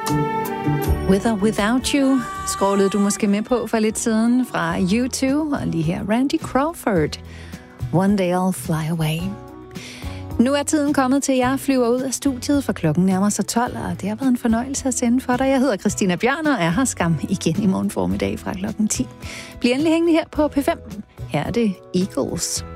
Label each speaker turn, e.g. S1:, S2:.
S1: With or Without You scrollede du måske med på for lidt siden fra U2, og lige her Randy Crawford. One Day I'll Fly Away. Nu er tiden kommet til, at jeg flyver ud af studiet, for klokken nærmer sig 12, og det har været en fornøjelse at sende for dig. Jeg hedder Christina Bjørn, og er her skam igen i morgen formiddag fra klokken 10. Bliv endelig hængende her på P5. Her er det Eagles.